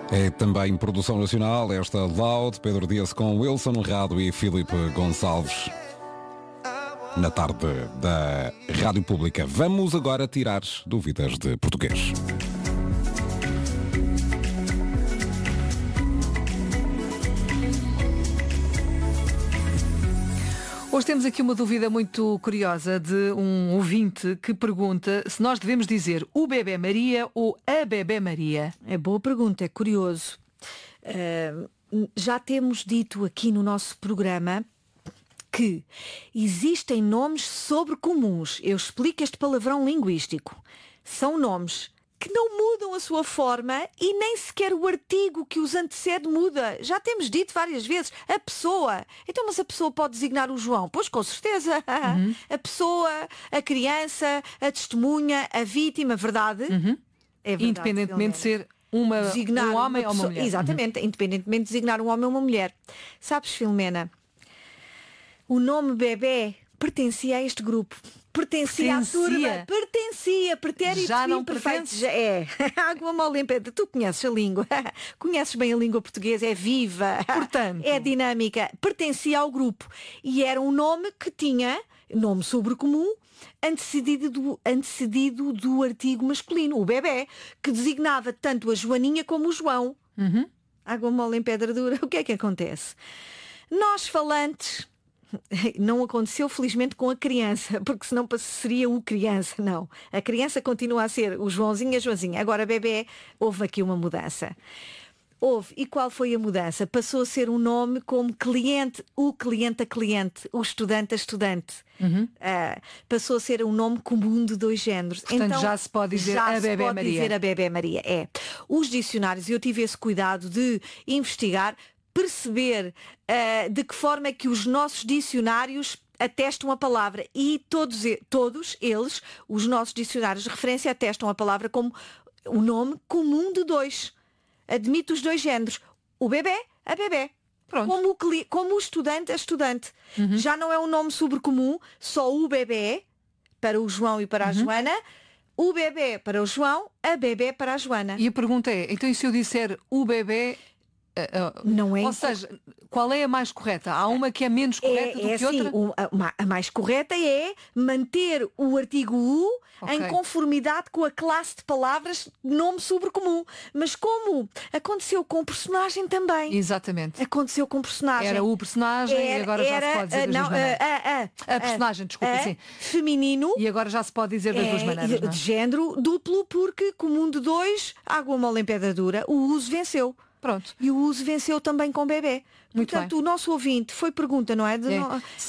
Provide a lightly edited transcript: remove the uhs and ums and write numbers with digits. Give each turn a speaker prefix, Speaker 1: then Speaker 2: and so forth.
Speaker 1: É também produção nacional, esta Loud, Pedro Dias com Wilson Rado e Filipe Gonçalves. Na tarde da Rádio Pública. Vamos agora tirar dúvidas de português.
Speaker 2: Hoje temos aqui uma dúvida muito curiosa de um ouvinte que pergunta se nós devemos dizer o bebê Maria ou a bebê Maria.
Speaker 3: É boa pergunta, é curioso. Já temos dito aqui no nosso programa que existem nomes sobrecomuns. Eu explico este palavrão linguístico. São nomes que não mudam a sua forma e nem sequer o artigo que os antecede muda. Já temos dito várias vezes. A pessoa. Então, mas a pessoa pode designar o João? Pois, com certeza. A pessoa, a criança, a testemunha, a vítima, verdade? É verdade,
Speaker 2: independentemente de ser um homem ou uma mulher.
Speaker 3: Exatamente, independentemente de designar um homem ou uma mulher. Sabes, Filomena, o nome bebê pertencia a este grupo. Pertencia à turma. Pertencia. Pretérito
Speaker 2: já não
Speaker 3: perfeito. Já é. Água mole em pedra. Tu conheces a língua. Conheces bem a língua portuguesa. É viva.
Speaker 2: Portanto.
Speaker 3: É dinâmica. Pertencia ao grupo. E era um nome que tinha, nome sobrecomum, antecedido do artigo masculino, o bebé, que designava tanto a Joaninha como o João. Água mole em pedra dura. O que é que acontece? Nós falantes... Não aconteceu felizmente com a criança, porque senão seria o criança, não. A criança continua a ser o Joãozinho e a Joazinha. Agora bebê, houve aqui uma mudança. Houve. E qual foi a mudança? Passou a ser um nome como cliente, o cliente a cliente, o estudante a estudante. Passou a ser um nome comum de dois géneros.
Speaker 2: Portanto,
Speaker 3: então,
Speaker 2: já se pode dizer a bebê Maria.
Speaker 3: Dizer a bebê Maria, é. Os dicionários, eu tive esse cuidado de investigar, perceber de que forma é que os nossos dicionários atestam a palavra e todos eles, os nossos dicionários de referência atestam a palavra como o nome comum de dois. Admite os dois géneros. O bebê, a bebê.
Speaker 2: Pronto.
Speaker 3: Como o estudante, a estudante. Já não é um nome sobrecomum, só o bebê para o João e para a Joana, o bebê para o João, a bebê para a Joana.
Speaker 2: E a pergunta é, então e se eu disser o bebê...
Speaker 3: Não é.
Speaker 2: Ou seja, qual é a mais correta? Há uma que é menos correta do que
Speaker 3: assim,
Speaker 2: outra?
Speaker 3: A mais correta é manter o artigo U em conformidade com a classe de palavras nome sobrecomum. Mas como aconteceu com o personagem também.
Speaker 2: Exatamente.
Speaker 3: Aconteceu com o personagem.
Speaker 2: Era o personagem e agora já se pode dizer das duas maneiras. A personagem, desculpa, sim.
Speaker 3: Feminino.
Speaker 2: E agora já se pode dizer das duas maneiras. Não é?
Speaker 3: De género duplo, porque comum de dois, água mole em pedra dura, o uso venceu.
Speaker 2: Pronto.
Speaker 3: E o uso venceu também com bebê.
Speaker 2: Muito
Speaker 3: Portanto,
Speaker 2: bem.
Speaker 3: o nosso ouvinte foi pergunta, não é?